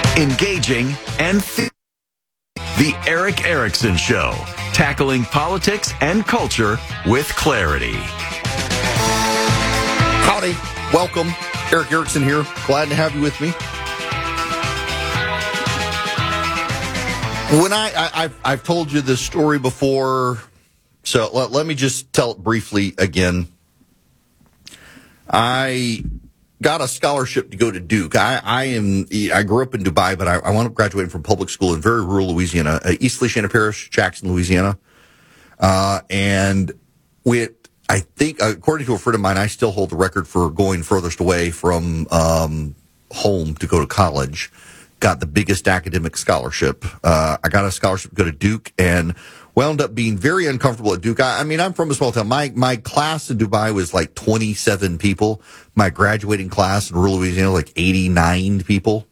engaging, and The Eric Erickson Show, tackling politics and culture with clarity. Howdy, welcome. Eric Erickson here. Glad to have you with me. When I've told you this story before, so let me just tell it briefly again. I got a scholarship to go to Duke. I grew up in Dubai, but I wound up graduating from public school in very rural Louisiana, East Feliciana Parish, Jackson, Louisiana. And I think, according to a friend of mine, I still hold the record for going furthest away from home to go to college. Got the biggest academic scholarship. I got a scholarship to go to Duke and wound up being very uncomfortable at Duke. I mean, I'm from a small town. My class in Dubai was like 27 people. My graduating class in rural Louisiana, like 89 people.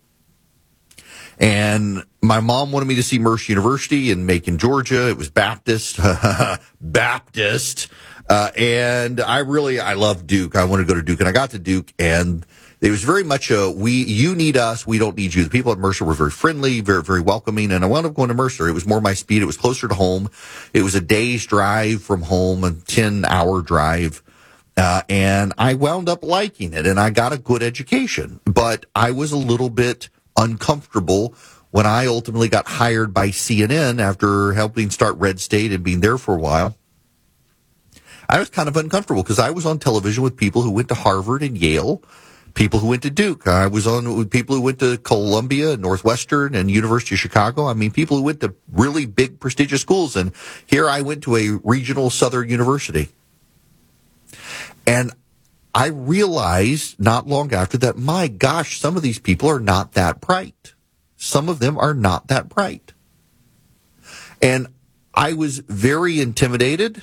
And my mom wanted me to see Mercer University in Macon, Georgia. It was Baptist. Baptist. And I loved Duke. I wanted to go to Duke. And I got to Duke, and it was very much you need us, we don't need you. The people at Mercer were very friendly, very, very welcoming, and I wound up going to Mercer. It was more my speed. It was closer to home. It was a day's drive from home, a 10-hour drive, and I wound up liking it, and I got a good education. But I was a little bit uncomfortable when I ultimately got hired by CNN after helping start Red State and being there for a while. I was kind of uncomfortable because I was on television with people who went to Harvard and Yale, people who went to Duke. I was on with people who went to Columbia, Northwestern, and University of Chicago. I mean, people who went to really big, prestigious schools. And here I went to a regional southern university. And I realized not long after that, my gosh, some of these people are not that bright. Some of them are not that bright. And I was very intimidated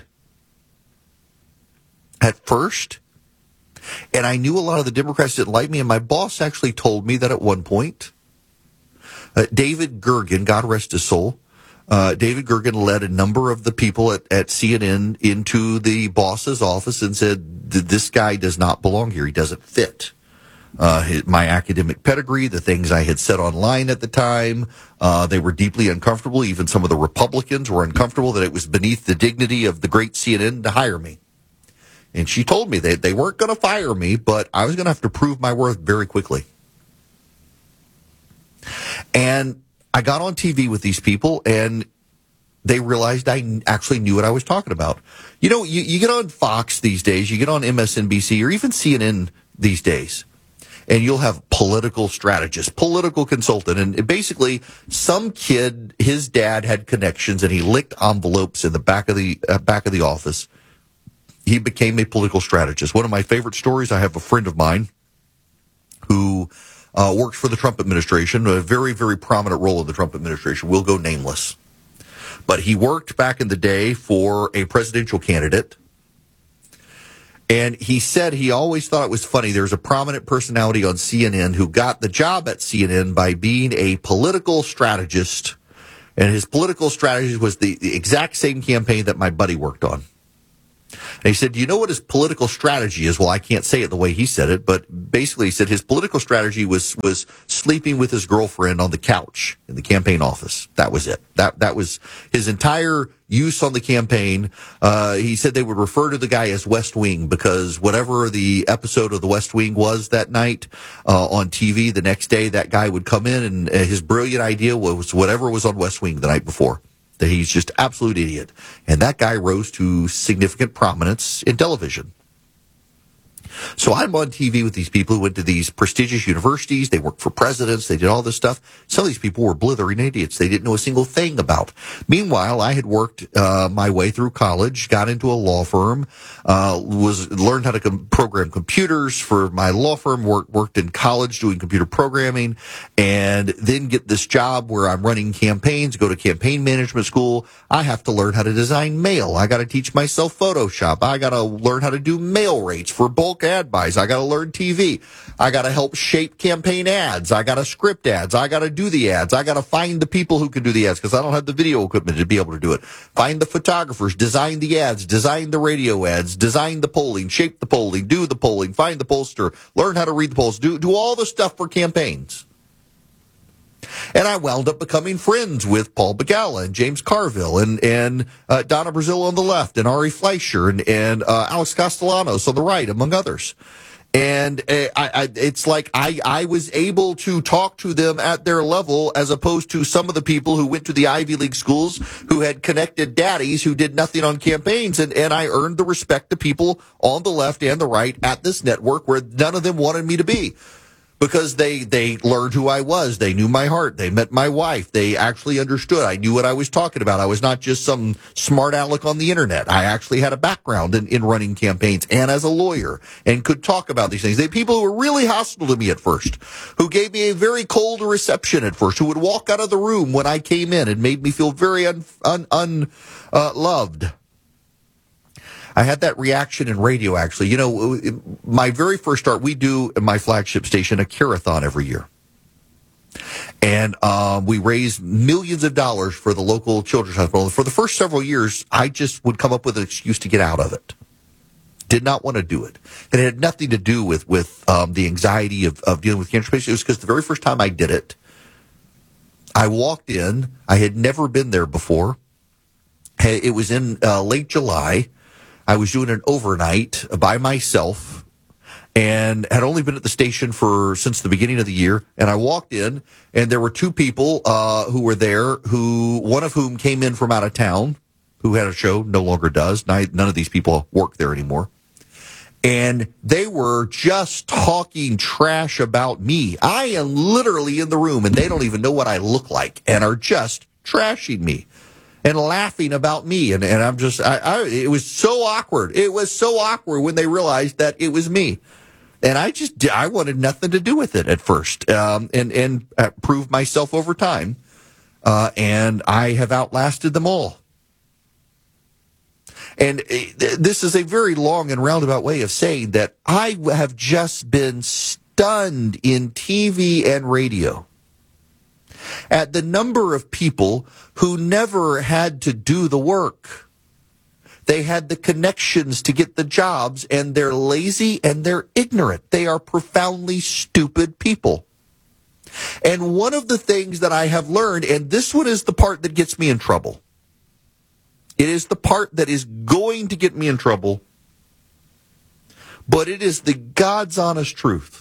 at first. And I knew a lot of the Democrats didn't like me, and my boss actually told me that at one point. David Gergen, God rest his soul, David Gergen led a number of the people at CNN into the boss's office and said, this guy does not belong here. He doesn't fit. My academic pedigree, the things I had said online at the time, they were deeply uncomfortable. Even some of the Republicans were uncomfortable that it was beneath the dignity of the great CNN to hire me. And she told me they weren't going to fire me, but I was going to have to prove my worth very quickly. And I got on TV with these people, and they realized I actually knew what I was talking about. You know, you get on Fox these days, you get on MSNBC, or even CNN these days, and you'll have political strategist, political consultant, and basically some kid, his dad had connections, and he licked envelopes in the back of the office. He became a political strategist. One of my favorite stories, I have a friend of mine who worked for the Trump administration, a very, very prominent role in the Trump administration. We'll go nameless. But he worked back in the day for a presidential candidate. And he said he always thought it was funny. There's a prominent personality on CNN who got the job at CNN by being a political strategist. And his political strategy was the exact same campaign that my buddy worked on. And he said, do you know what his political strategy is? Well, I can't say it the way he said it, but basically he said his political strategy was sleeping with his girlfriend on the couch in the campaign office. That was it. That was his entire use on the campaign. He said they would refer to the guy as West Wing because whatever the episode of the West Wing was that night on TV, the next day that guy would come in and his brilliant idea was whatever was on West Wing the night before. That he's just absolute idiot. And that guy rose to significant prominence in television. So I'm on TV with these people who went to these prestigious universities. They worked for presidents. They did all this stuff. Some of these people were blithering idiots. They didn't know a single thing about. Meanwhile, I had worked my way through college, got into a law firm, learned how to program computers for my law firm, worked in college doing computer programming, and then get this job where I'm running campaigns, go to campaign management school. I have to learn how to design mail. I got to teach myself Photoshop. I got to learn how to do mail rates for bulk ad buys. I got to learn TV. I got to help shape campaign ads. I got to script ads. I got to do the ads. I got to find the people who can do the ads because I don't have the video equipment to be able to do it. Find the photographers, design the ads, design the radio ads, design the polling, shape the polling, do the polling, find the pollster, learn how to read the polls, do all the stuff for campaigns. And I wound up becoming friends with Paul Begala and James Carville and Donna Brazil on the left and Ari Fleischer and Alex Castellanos on the right, among others. And it's like I was able to talk to them at their level as opposed to some of the people who went to the Ivy League schools who had connected daddies who did nothing on campaigns. And I earned the respect of people on the left and the right at this network where none of them wanted me to be. Because they learned who I was. They knew my heart. They met my wife. They actually understood. I knew what I was talking about. I was not just some smart aleck on the internet. I actually had a background in running campaigns and as a lawyer and could talk about these things. They people who were really hostile to me at first, who gave me a very cold reception at first, who would walk out of the room when I came in and made me feel very unloved. I had that reaction in radio, actually. You know, my very first start, we do in my flagship station a carathon every year. And we raise millions of dollars for the local children's hospital. For the first several years, I just would come up with an excuse to get out of it. Did not want to do it. And it had nothing to do with the anxiety of dealing with cancer patients. It was because the very first time I did it, I walked in. I had never been there before. It was in late July. I was doing an overnight by myself and had only been at the station since the beginning of the year. And I walked in and there were two people who were there, one of whom came in from out of town, who had a show, no longer does. None of these people work there anymore. And they were just talking trash about me. I am literally in the room and they don't even know what I look like and are just trashing me and laughing about me. And I'm just, it was so awkward. It was so awkward when they realized that it was me. And I wanted nothing to do with it at first, and proved myself over time. And I have outlasted them all. And this is a very long and roundabout way of saying that I have just been stunned in TV and radio at the number of people who never had to do the work. They had the connections to get the jobs, and they're lazy and they're ignorant. They are profoundly stupid people. And one of the things that I have learned, and this one is the part that gets me in trouble. It is the part that is going to get me in trouble, but it is the God's honest truth.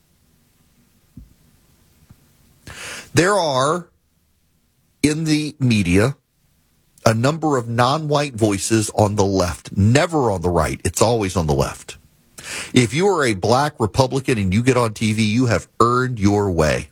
There are, in the media, a number of non-white voices on the left, never on the right. It's always on the left. If you are a black Republican and you get on TV, you have earned your way.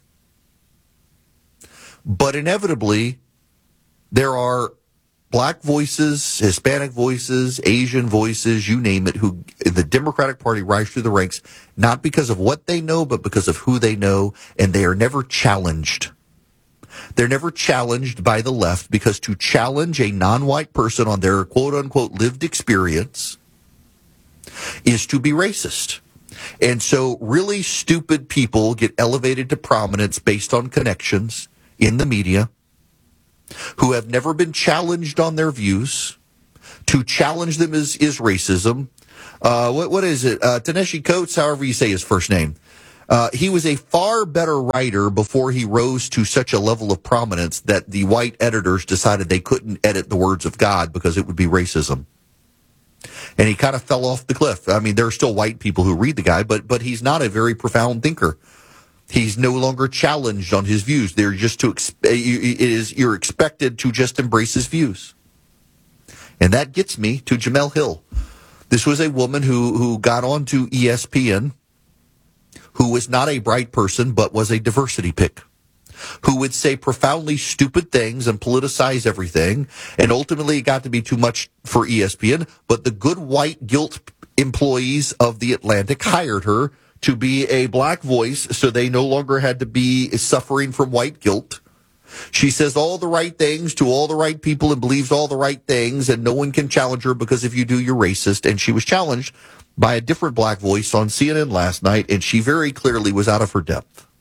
But inevitably, there are black voices, Hispanic voices, Asian voices, you name it, who the Democratic Party rise through the ranks, not because of what they know, but because of who they know, and they are never challenged. They're never challenged by the left, because to challenge a non-white person on their quote-unquote lived experience is to be racist. And so really stupid people get elevated to prominence based on connections in the media, who have never been challenged on their views. To challenge them is racism. What is it? Ta-Nehisi Coates, however you say his first name. He was a far better writer before he rose to such a level of prominence that the white editors decided they couldn't edit the words of God because it would be racism. And he kind of fell off the cliff. I mean, there are still white people who read the guy, but he's not a very profound thinker. He's no longer challenged on his views. They're just you're expected to just embrace his views. And that gets me to Jemele Hill. This was a woman who got onto ESPN, who was not a bright person, but was a diversity pick, who would say profoundly stupid things and politicize everything. And ultimately it got to be too much for ESPN, but the good white guilt employees of The Atlantic hired her to be a black voice, so they no longer had to be suffering from white guilt. She says all the right things to all the right people and believes all the right things, and no one can challenge her because if you do, you're racist. And she was challenged by a different black voice on CNN last night, and she very clearly was out of her depth.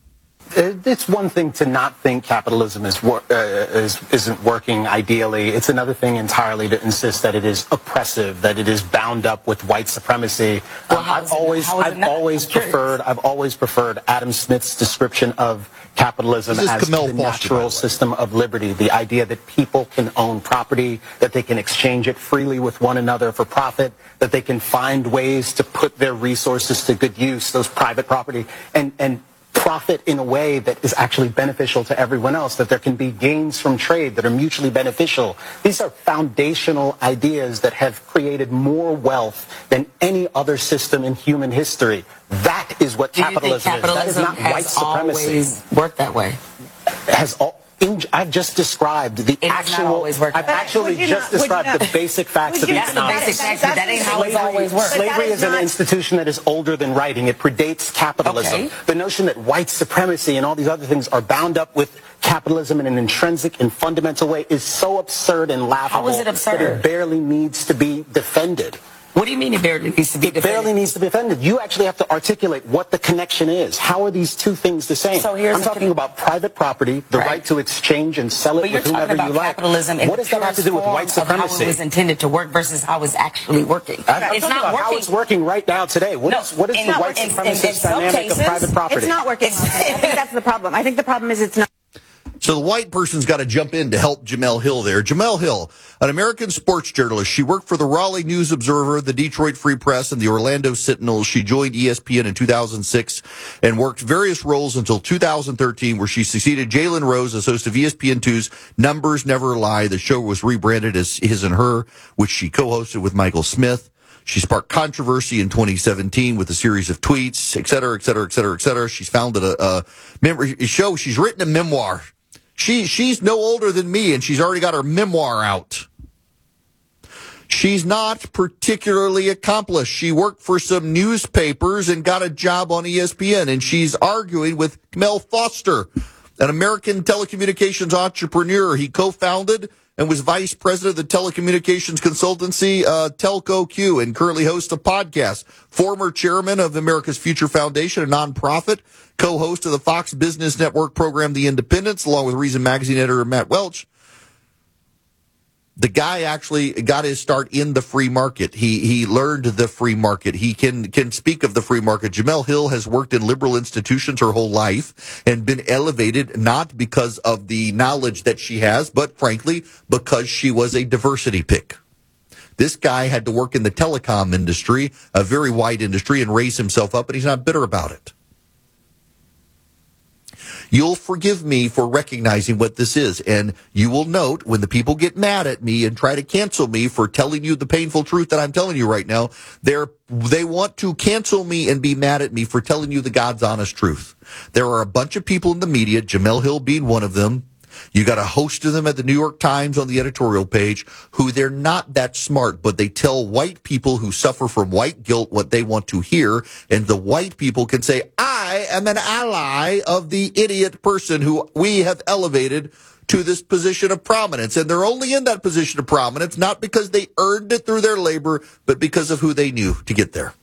It's one thing to not think capitalism isn't working ideally. It's another thing entirely to insist that it is oppressive, that it is bound up with white supremacy. Well, I've always preferred Adam Smith's description of capitalism as the natural system of liberty. The idea that people can own property, that they can exchange it freely with one another for profit, that they can find ways to put their resources to good use, those private property, and profit in a way that is actually beneficial to everyone else, that there can be gains from trade that are mutually beneficial. These are foundational ideas that have created more wealth than any other system in human history. That is what capitalism is. That is not white supremacy. Always worked that way. I've just described the actual. I've actually just described the basic facts of economics. That ain't how it's always worked. Slavery is an institution that is older than writing. It predates capitalism. Okay. The notion that white supremacy and all these other things are bound up with capitalism in an intrinsic and fundamental way is so absurd and laughable. How is it absurd? That it barely needs to be defended. What do you mean it barely needs to be defended? It barely needs to be defended. You actually have to articulate what the connection is. How are these two things the same? So I'm talking about private property, the right to exchange and sell it with whomever you like. Capitalism what does that have to do with white supremacy? How it was intended to work versus how it's actually working. It's not working. How it's working right now today. What is the white supremacist dynamic of private property? It's not working. I think that's the problem. I think the problem is it's not. So the white person's got to jump in to help Jemele Hill there. Jemele Hill, an American sports journalist. She worked for the Raleigh News Observer, the Detroit Free Press, and the Orlando Sentinel. She joined ESPN in 2006 and worked various roles until 2013, where she succeeded Jalen Rose as host of ESPN2's Numbers Never Lie. The show was rebranded as His and Her, which she co-hosted with Michael Smith. She sparked controversy in 2017 with a series of tweets, et cetera, et cetera, et cetera, et cetera. She's founded a show. She's written a memoir. She's no older than me, and she's already got her memoir out. She's not particularly accomplished. She worked for some newspapers and got a job on ESPN, and she's arguing with Mel Foster, an American telecommunications entrepreneur. He co-founded and was vice president of the telecommunications consultancy Telco Q, and currently hosts a podcast. Former chairman of America's Future Foundation, a nonprofit, co-host of the Fox Business Network program The Independents, along with Reason Magazine editor Matt Welch. The guy actually got his start in the free market. He learned the free market. He can speak of the free market. Jemele Hill has worked in liberal institutions her whole life and been elevated not because of the knowledge that she has, but frankly, because she was a diversity pick. This guy had to work in the telecom industry, a very wide industry, and raise himself up, and he's not bitter about it. You'll forgive me for recognizing what this is, and you will note when the people get mad at me and try to cancel me for telling you the painful truth that I'm telling you right now, they want to cancel me and be mad at me for telling you the God's honest truth. There are a bunch of people in the media, Jemele Hill being one of them. You got a host of them at the New York Times on the editorial page who they're not that smart, but they tell white people who suffer from white guilt what they want to hear. And the white people can say, I am an ally of the idiot person who we have elevated to this position of prominence. And they're only in that position of prominence, not because they earned it through their labor, but because of who they knew to get there.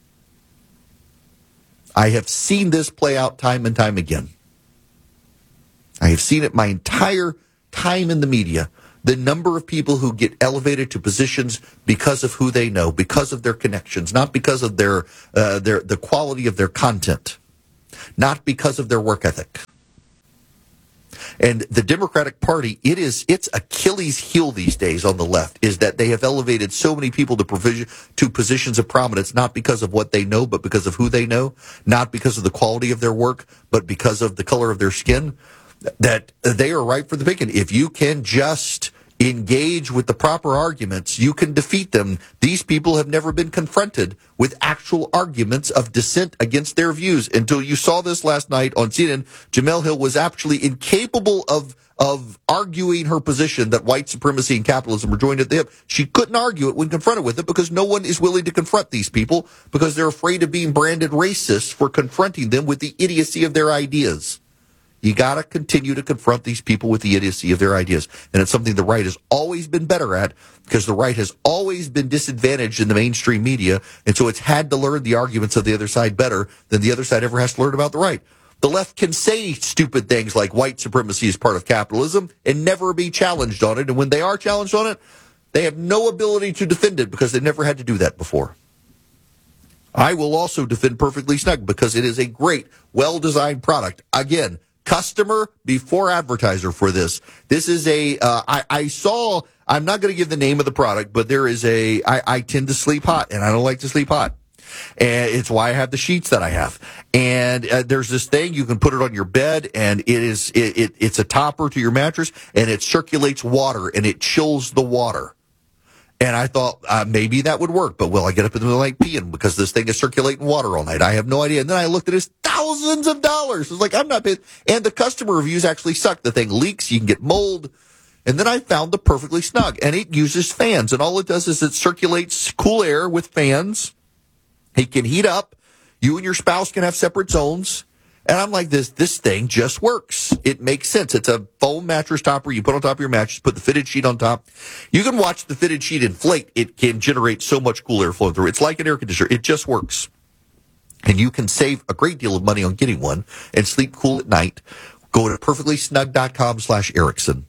I have seen this play out time and time again. I have seen it my entire time in the media. The number of people who get elevated to positions because of who they know, because of their connections, not because of the quality of their content, not because of their work ethic. And the Democratic Party, its Achilles heel these days on the left is that they have elevated so many people to positions of prominence, not because of what they know, but because of who they know, not because of the quality of their work, but because of the color of their skin. That they are ripe for the picking. If you can just engage with the proper arguments, you can defeat them. These people have never been confronted with actual arguments of dissent against their views. Until you saw this last night on CNN, Jemele Hill was actually incapable of arguing her position that white supremacy and capitalism are joined at the hip. She couldn't argue it when confronted with it because no one is willing to confront these people because they're afraid of being branded racist for confronting them with the idiocy of their ideas. You got to continue to confront these people with the idiocy of their ideas. And it's something the right has always been better at because the right has always been disadvantaged in the mainstream media. And so it's had to learn the arguments of the other side better than the other side ever has to learn about the right. The left can say stupid things like white supremacy is part of capitalism and never be challenged on it. And when they are challenged on it, they have no ability to defend it because they never had to do that before. I will also defend Perfectly Snug because it is a great, well-designed product. Again, customer before advertiser for this. This is I'm not going to give the name of the product, but there is I tend to sleep hot, and I don't like to sleep hot. And it's why I have the sheets that I have. And there's this thing, you can put it on your bed, and it's a topper to your mattress, and it circulates water, and it chills the water. And I thought maybe that would work, but will I get up in the middle of the night peeing because this thing is circulating water all night? I have no idea. And then I looked at it, it's thousands of dollars. It's like, I'm not paying. And the customer reviews actually suck. The thing leaks, you can get mold. And then I found the Perfectly Snug, and it uses fans. And all it does is it circulates cool air with fans. It can heat up. You and your spouse can have separate zones. And I'm like, this thing just works. It makes sense. It's a foam mattress topper you put on top of your mattress, put the fitted sheet on top. You can watch the fitted sheet inflate. It can generate so much cool air flowing through. It's like an air conditioner. It just works. And you can save a great deal of money on getting one and sleep cool at night. Go to perfectlysnug.com/Erickson.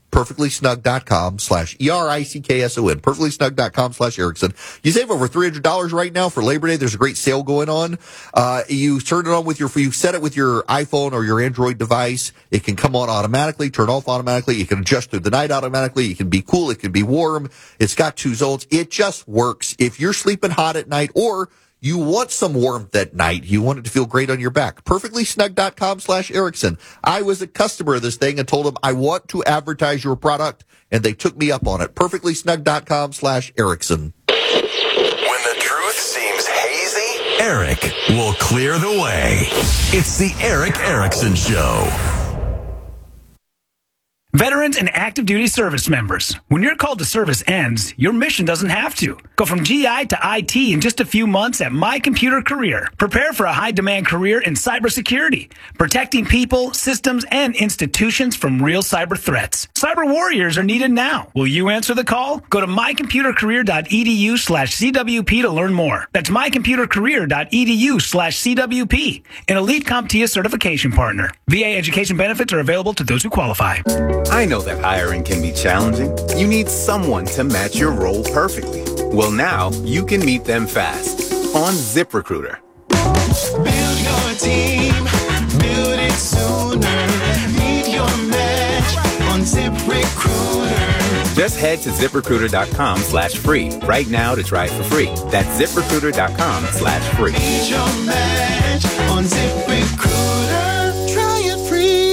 perfectlysnug.com/ERICKSON. perfectlysnug.com/Erickson. You save over $300 right now for Labor Day. There's a great sale going on. You turn it on you set it with your iPhone or your Android device. It can come on automatically, turn off automatically. It can adjust through the night automatically. It can be cool. It can be warm. It's got 2 zones. It just works. If you're sleeping hot at night or you want some warmth at night, you want it to feel great on your back, perfectlysnug.com/Erickson. I was a customer of this thing and told them I want to advertise your product, and they took me up on it. perfectlysnug.com/Erickson. When the truth seems hazy, Eric will clear the way. It's the Eric Erickson Show. Veterans and active duty service members, when your call to service ends, your mission doesn't have to. Go from GI to IT in just a few months at My Computer Career. Prepare for a high-demand career in cybersecurity, protecting people, systems, and institutions from real cyber threats. Cyber warriors are needed now. Will you answer the call? Go to mycomputercareer.edu/CWP to learn more. That's mycomputercareer.edu/CWP, an elite CompTIA certification partner. VA education benefits are available to those who qualify. I know that hiring can be challenging. You need someone to match your role perfectly. Well, now you can meet them fast on ZipRecruiter. Build your team, build it sooner. Meet your match on ZipRecruiter. Just head to ZipRecruiter.com/free right now to try it for free. That's ZipRecruiter.com/free. Meet your match on ZipRecruiter. Try it free.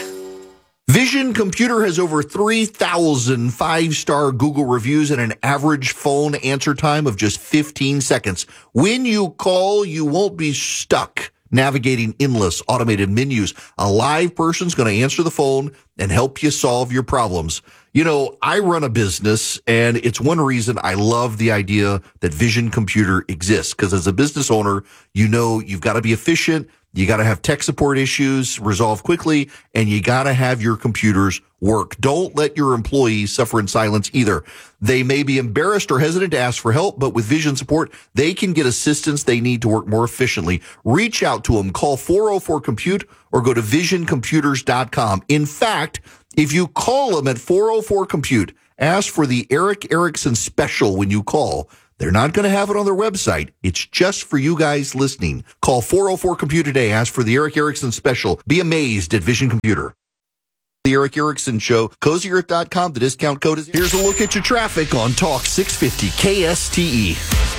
Vision Computer has over 3,000 5-star Google reviews and an average phone answer time of just 15 seconds. When you call, you won't be stuck navigating endless automated menus. A live person's going to answer the phone and help you solve your problems. You know, I run a business, and it's one reason I love the idea that Vision Computer exists, because as a business owner, you know you've got to be efficient. You got to have tech support issues resolved quickly, and you got to have your computers work. Don't let your employees suffer in silence either. They may be embarrassed or hesitant to ask for help, but with Vision support, they can get assistance they need to work more efficiently. Reach out to them. Call 404-COMPUTE or go to visioncomputers.com. In fact, if you call them at 404-COMPUTE, ask for the Eric Erickson special when you call. They're not going to have it on their website. It's just for you guys listening. Call 404-COMPUTE today. Ask for the Eric Erickson special. Be amazed at Vision Computer. The Eric Erickson Show. CozyEarth.com. The discount code is... Here's a look at your traffic on Talk 650 KSTE.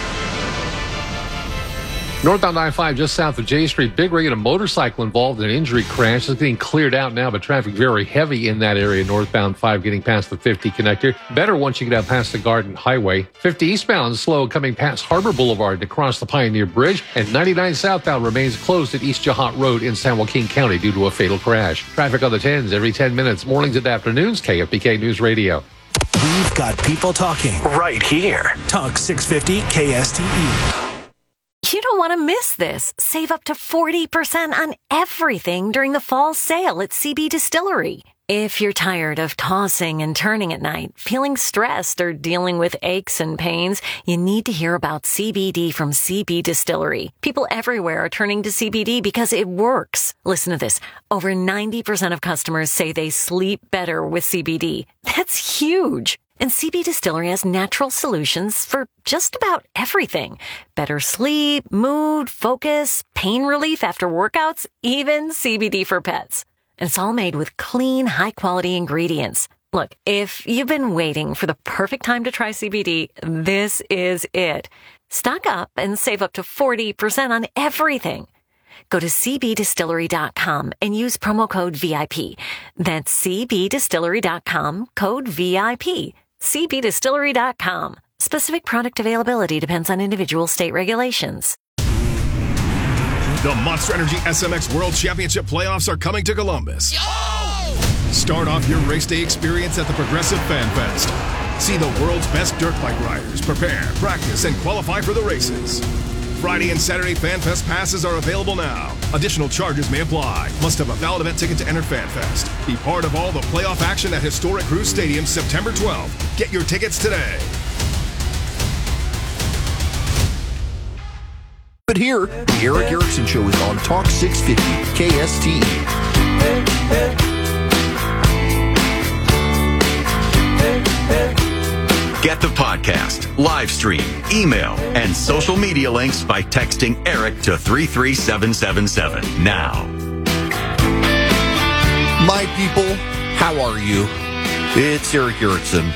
Northbound I-5 just south of J Street. Big rig and a motorcycle involved in an injury crash. It's getting cleared out now, but traffic very heavy in that area. Northbound 5 getting past the 50 connector. Better once you get out past the Garden Highway. 50 eastbound slow coming past Harbor Boulevard to cross the Pioneer Bridge. And 99 southbound remains closed at East Jahat Road in San Joaquin County due to a fatal crash. Traffic on the 10s every 10 minutes. Mornings and afternoons. KFBK News Radio. We've got people talking right here. Talk 650 KSTE. You don't want to miss this. Save up to 40% on everything during the fall sale at CB Distillery. If you're tired of tossing and turning at night, feeling stressed, or dealing with aches and pains, you need to hear about CBD from CB Distillery. People everywhere are turning to CBD because it works. Listen to this. Over 90% of customers say they sleep better with CBD. That's huge. And CB Distillery has natural solutions for just about everything. Better sleep, mood, focus, pain relief after workouts, even CBD for pets. And it's all made with clean, high-quality ingredients. Look, if you've been waiting for the perfect time to try CBD, this is it. Stock up and save up to 40% on everything. Go to cbdistillery.com and use promo code VIP. That's cbdistillery.com, code VIP. cbdistillery.com. Specific product availability depends on individual state regulations. The Monster Energy SMX World Championship playoffs are coming to Columbus. Start off your race day experience at the Progressive Fan Fest. See the world's best dirt bike riders prepare, practice, and qualify for the races. Friday and Saturday Fan Fest passes are available now. Additional charges may apply. Must have a valid event ticket to enter Fan Fest. Be part of all the playoff action at historic Cruz Stadium September 12th. Get your tickets today. But here, the Eric Erickson Show is on Talk 650 KSTE. Get the podcast, live stream, email, and social media links by texting Eric to 33777 now. My people, how are you? It's Eric Erickson.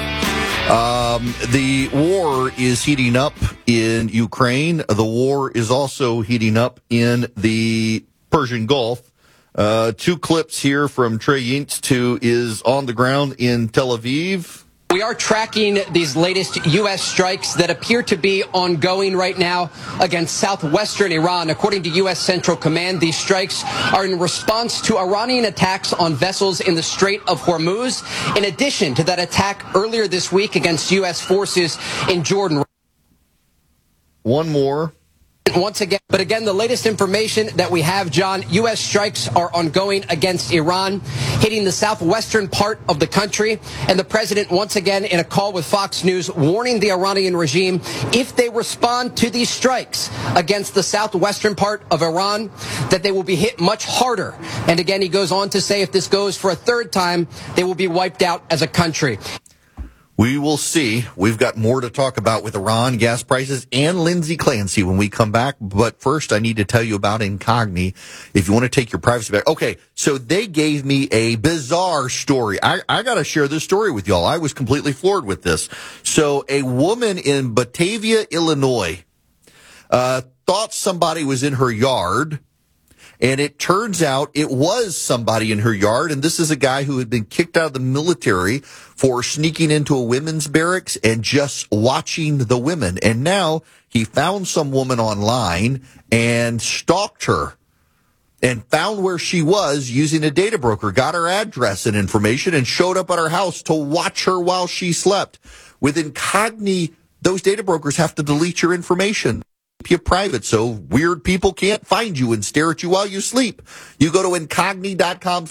The war is heating up in Ukraine. The war is also heating up in the Persian Gulf. Two clips here from Trey Yints, who is on the ground in Tel Aviv. We are tracking these latest U.S. strikes that appear to be ongoing right now against southwestern Iran. According to U.S. Central Command, these strikes are in response to Iranian attacks on vessels in the Strait of Hormuz, in addition to that attack earlier this week against U.S. forces in Jordan. One more. Once again, but again, the latest information that we have, John, U.S. strikes are ongoing against Iran, hitting the southwestern part of the country. And the president, once again, in a call with Fox News, warning the Iranian regime, if they respond to these strikes against the southwestern part of Iran, that they will be hit much harder. And again, he goes on to say if this goes for a third time, they will be wiped out as a country. We will see. We've got more to talk about with Iran, gas prices, and Lindsay Clancy when we come back. But first, I need to tell you about Incogni. If you want to take your privacy back. Okay, so they gave me a bizarre story. I got to share this story with y'all. I was completely floored with this. So a woman in Batavia, Illinois, thought somebody was in her yard. And it turns out it was somebody in her yard, and this is a guy who had been kicked out of the military for sneaking into a women's barracks and just watching the women. And now he found some woman online and stalked her and found where she was using a data broker, got her address and information, and showed up at her house to watch her while she slept. With Incogni, those data brokers have to delete your information. You private so weird people can't find you and stare at you while you sleep. You go to incogni.com/Eric,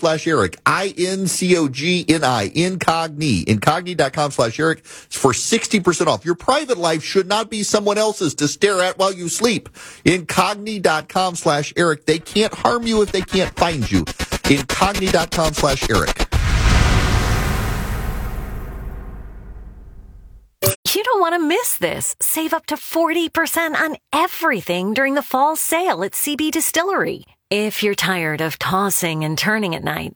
INCOGNI, incogni.com/Eric for 60% off. Your private life should not be someone else's to stare at while you sleep. Incogni.com/Eric. They can't harm you if they can't find you. Incogni.com/Eric. You don't want to miss this. Save up to 40% on everything during the fall sale at CB Distillery. If you're tired of tossing and turning at night,